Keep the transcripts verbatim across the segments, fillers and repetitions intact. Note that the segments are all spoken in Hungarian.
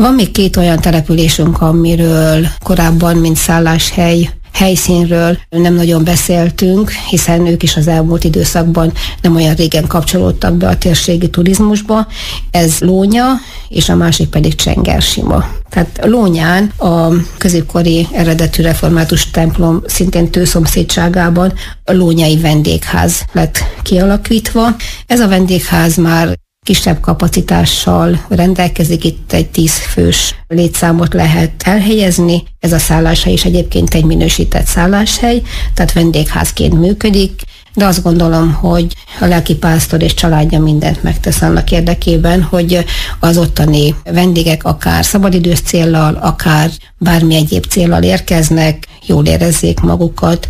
Van még két olyan településünk, amiről korábban, mint szálláshely, helyszínről nem nagyon beszéltünk, hiszen ők is az elmúlt időszakban nem olyan régen kapcsolódtak be a térségi turizmusba. Ez Lónya, és a másik pedig Csengersima. Tehát Lónyán a középkori eredetű református templom szintén tőszomszédságában a lónyai vendégház lett kialakítva. Ez a vendégház már kisebb kapacitással rendelkezik, itt egy tíz fős létszámot lehet elhelyezni. Ez a szálláshely is egyébként egy minősített szálláshely, tehát vendégházként működik, de azt gondolom, hogy a lelkipásztor és családja mindent megtesz annak érdekében, hogy az ottani vendégek akár szabadidős céllal, akár bármi egyéb céllal érkeznek, jól érezzék magukat.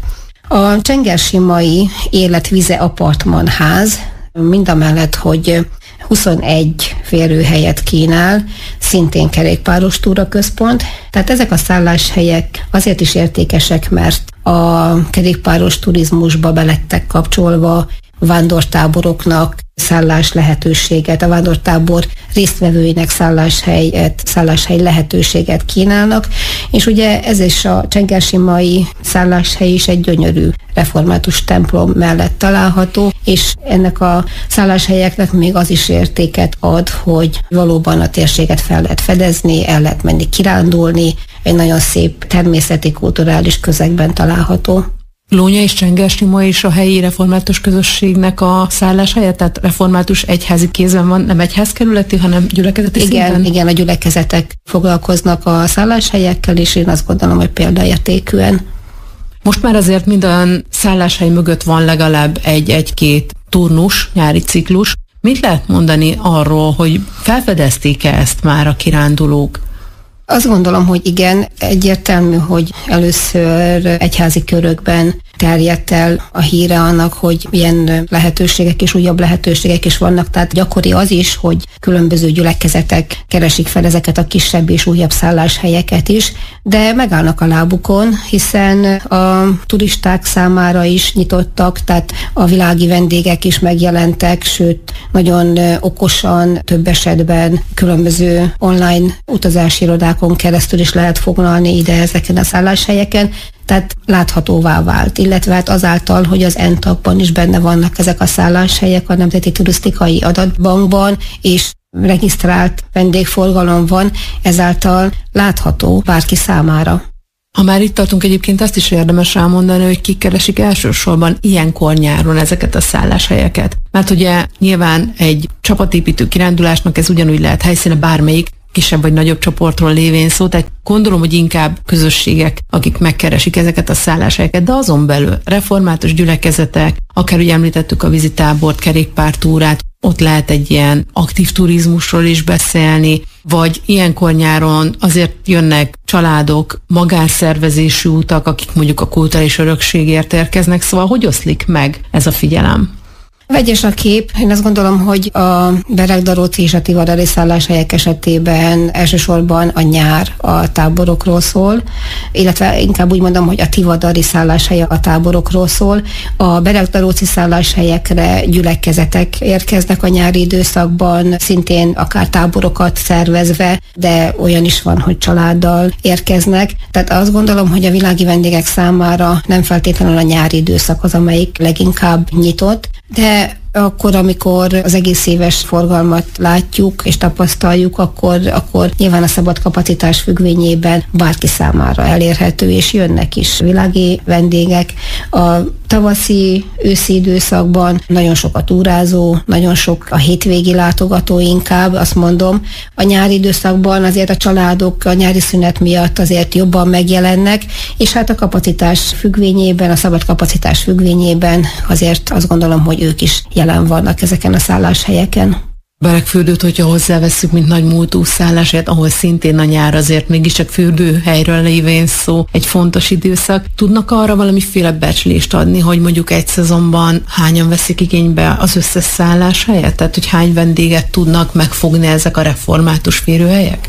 A Csengersimai Életvize apartmanház mindamellett, hogy huszonegy férőhelyet kínál, szintén kerékpáros túraközpont. Tehát ezek a szálláshelyek azért is értékesek, mert a kerékpáros turizmusba belettek kapcsolva, vándortáboroknak szállás lehetőséget, a vándortábor résztvevőinek szálláshelyet, szálláshely lehetőséget kínálnak, és ugye ez is a Csengersimai szálláshely is egy gyönyörű református templom mellett található, és ennek a szálláshelyeknek még az is értéket ad, hogy valóban a térséget fel lehet fedezni, el lehet menni kirándulni, egy nagyon szép természeti, kulturális közegben található. Lónya és Csengersima is a helyi református közösségnek a szálláshelye, tehát református egyházi kézben van, nem egyházkerületi, hanem gyülekezeti igen, szinten? Igen, a gyülekezetek foglalkoznak a szálláshelyekkel, és én azt gondolom, hogy példaértékűen. Most már azért minden szálláshely mögött van legalább egy-egy-két turnus, nyári ciklus. Mit lehet mondani arról, hogy felfedezték-e ezt már a kirándulók? Azt gondolom, hogy igen, egyértelmű, hogy először egyházi körökben terjedt el a híre annak, hogy ilyen lehetőségek és újabb lehetőségek is vannak, tehát gyakori az is, hogy különböző gyülekezetek keresik fel ezeket a kisebb és újabb szálláshelyeket is, de megállnak a lábukon, hiszen a turisták számára is nyitottak, tehát a világi vendégek is megjelentek, sőt, nagyon okosan, több esetben különböző online utazási irodákon keresztül is lehet foglalni ide ezeken a szálláshelyeken, tehát láthatóvá vált, illetve hát azáltal, hogy az en té á pé-ban is benne vannak ezek a szálláshelyek a Nemzeti Turisztikai Adatbankban, és regisztrált vendégforgalom van, ezáltal látható bárki számára. Ha már itt tartunk, egyébként azt is érdemes elmondani, hogy kik keresik elsősorban ilyenkor nyáron ezeket a szálláshelyeket. Mert ugye nyilván egy csapatépítő kirándulásnak ez ugyanúgy lehet helyszíne bármelyik, kisebb vagy nagyobb csoportról lévén szó, tehát gondolom, hogy inkább közösségek, akik megkeresik ezeket a szálláshelyeket, de azon belül református gyülekezetek, akár ugye említettük a vízitábort, kerékpártúrát, ott lehet egy ilyen aktív turizmusról is beszélni, vagy ilyenkor nyáron azért jönnek családok, magánszervezésű utak, akik mondjuk a kulturális örökségért érkeznek, szóval hogy oszlik meg ez a figyelem? Vegyes a kép. Én azt gondolom, hogy a Beregdaróci és a Tivadari szálláshelyek esetében elsősorban a nyár a táborokról szól, illetve inkább úgy mondom, hogy a Tivadari szálláshely a táborokról szól. A Beregdaróci szálláshelyekre gyülekezetek érkeznek a nyári időszakban, szintén akár táborokat szervezve, de olyan is van, hogy családdal érkeznek. Tehát azt gondolom, hogy a világi vendégek számára nem feltétlenül a nyári időszak az, amelyik leginkább nyitott, de akkor, amikor az egész éves forgalmat látjuk és tapasztaljuk, akkor, akkor nyilván a szabad kapacitás függvényében bárki számára elérhető, és jönnek is világi vendégek. A tavaszi, őszi időszakban nagyon sok a túrázó, nagyon sok a hétvégi látogató inkább, azt mondom. A nyári időszakban azért a családok a nyári szünet miatt azért jobban megjelennek, és hát a kapacitás függvényében, a szabad kapacitás függvényében azért azt gondolom, hogy ők is jelen vannak ezeken a szálláshelyeken. Beregfürdőt, hogyha hozzávesszük, mint nagy múltú szálláshelyet, ahol szintén a nyár azért mégiscsak fürdőhelyről lévén szó, egy fontos időszak. Tudnak arra valamiféle becslést adni, hogy mondjuk egy szezonban hányan veszik igénybe az összes szálláshelyet? Tehát, hogy hány vendéget tudnak megfogni ezek a református férőhelyek?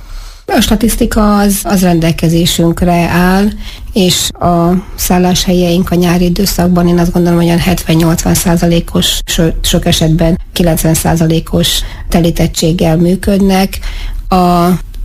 A statisztika az, az rendelkezésünkre áll, és a szálláshelyeink a nyári időszakban én azt gondolom, hogy olyan hetven-nyolcvan százalékos, sőt, sok esetben kilencven százalékos telítettséggel működnek. A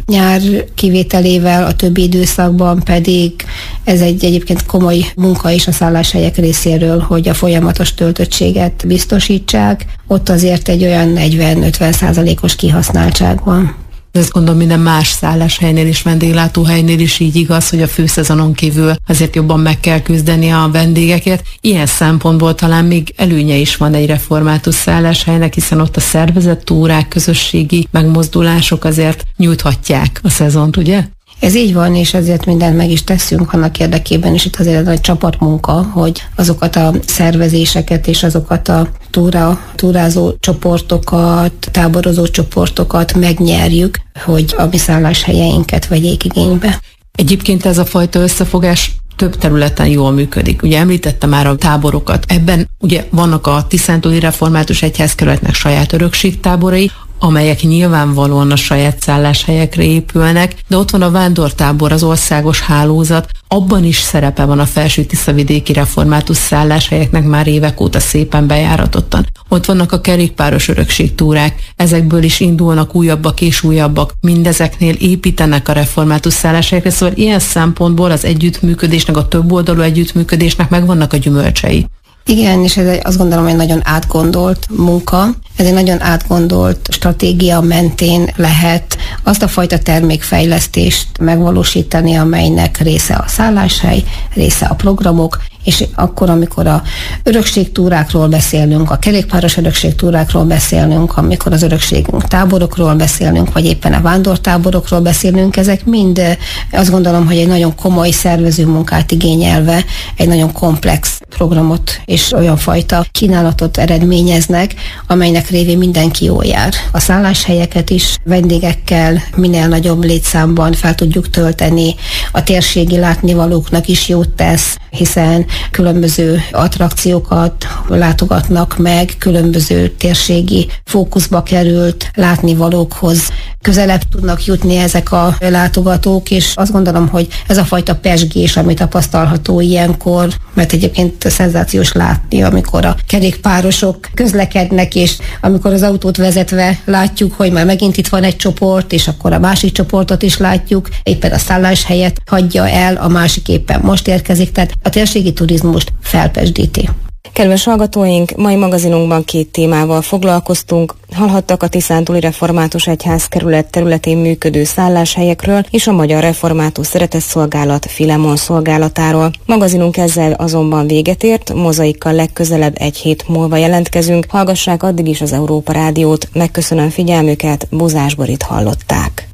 Nyár kivételével a többi időszakban pedig ez egy egyébként komoly munka is a szálláshelyek részéről, hogy a folyamatos töltöttséget biztosítsák. Ott azért egy olyan negyven-ötven százalékos kihasználtság van. Ezt gondolom minden más szálláshelynél és vendéglátóhelynél is így igaz, hogy a főszezonon kívül azért jobban meg kell küzdeni a vendégekért. Ilyen szempontból talán még előnye is van egy református szálláshelynek, hiszen ott a szervezett túrák, közösségi megmozdulások azért nyújthatják a szezont, ugye? Ez így van, és ezért mindent meg is teszünk annak érdekében, és itt azért egy csapatmunka, hogy azokat a szervezéseket és azokat a túra, túrázó csoportokat, táborozó csoportokat megnyerjük, hogy a mi szálláshelyeinket vegyék igénybe. Egyébként ez a fajta összefogás több területen jól működik. Ugye említette már a táborokat. Ebben ugye vannak a Tiszántúli Református Egyházkerületnek saját örökségtáborai, amelyek nyilvánvalóan a saját szálláshelyekre épülnek, de ott van a vándortábor, az országos hálózat, abban is szerepe van a Felső-Tiszavidéki református szálláshelyeknek már évek óta szépen bejáratottan. Ott vannak a kerékpáros örökségtúrák, ezekből is indulnak újabbak és újabbak, mindezeknél építenek a református szálláshelyekre, szóval ilyen szempontból az együttműködésnek, a többoldalú együttműködésnek megvannak a gyümölcsei. Igen, és ez egy, azt gondolom, hogy nagyon átgondolt munka. Ez egy nagyon átgondolt stratégia mentén lehet azt a fajta termékfejlesztést megvalósítani, amelynek része a szálláshely, része a programok, és akkor, amikor a örökségtúrákról beszélünk, a kerékpáros örökségtúrákról beszélünk, amikor az örökségünk táborokról beszélünk, vagy éppen a vándortáborokról beszélünk, ezek mind azt gondolom, hogy egy nagyon komoly szervező munkát igényelve, egy nagyon komplex programot és olyan fajta kínálatot eredményeznek, amelynek révén mindenki jól jár. A szálláshelyeket is vendégekkel minél nagyobb létszámban fel tudjuk tölteni, a térségi látnivalóknak is jót tesz, hiszen különböző attrakciókat látogatnak meg, különböző térségi fókuszba került látnivalókhoz közelebb tudnak jutni ezek a látogatók, és azt gondolom, hogy ez a fajta pezsgés, ami tapasztalható ilyenkor, mert egyébként szenzációs látni, amikor a kerékpárosok közlekednek, és amikor az autót vezetve látjuk, hogy már megint itt van egy csoport, és akkor a másik csoportot is látjuk, éppen a szálláshelyet hagyja el, a másik éppen most érkezik, tehát a térségi turizmust felpezsdíti. Kedves hallgatóink, mai magazinunkban két témával foglalkoztunk. Hallhattak a Tiszántúli Református Egyházkerület területén működő szálláshelyekről és a Magyar Református Szeretetszolgálat Filemon szolgálatáról. Magazinunk ezzel azonban véget ért, Mozaikkal legközelebb egy hét múlva jelentkezünk. Hallgassák addig is az Európa Rádiót. Megköszönöm figyelmüket, Buzás Borit hallották.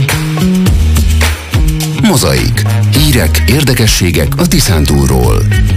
Mozaik. Hírek, érdekességek a Tiszántúlról.